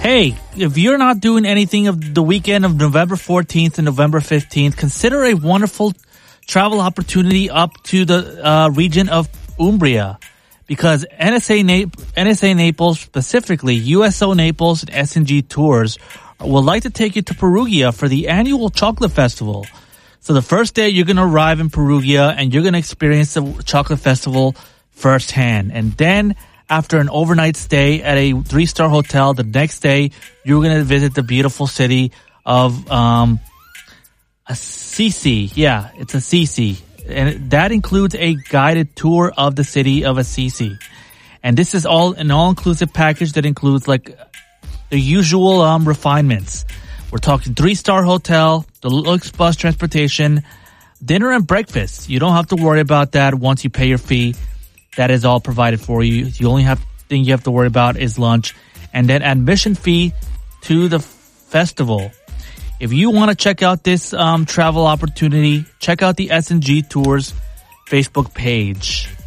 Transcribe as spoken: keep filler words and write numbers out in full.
Hey, if you're not doing anything of the weekend of November fourteenth and November fifteenth, consider a wonderful travel opportunity up to the uh, region of Umbria. Because N S A, Na- N S A Naples, specifically U S O Naples and S and G Tours, would like to take you to Perugia for the annual chocolate festival. So the first day you're going to arrive in Perugia and you're going to experience the chocolate festival firsthand. And then after an overnight stay at a three-star hotel, the next day you're going to visit the beautiful city of um, Assisi. Yeah, it's Assisi. And that includes a guided tour of the city of Assisi. And this is all an all-inclusive package that includes like the usual um, refinements. We're talking three-star hotel, the Lux bus transportation, dinner and breakfast. You don't have to worry about that once you pay your fee. That is all provided for you. The only have, thing you have to worry about is lunch. And then admission fee to the festival. If you want to check out this um, travel opportunity, check out the S and G Tours Facebook page.